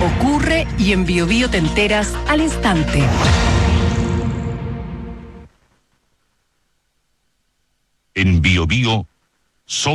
ocurre y en Biobío te enteras al instante. En Biobío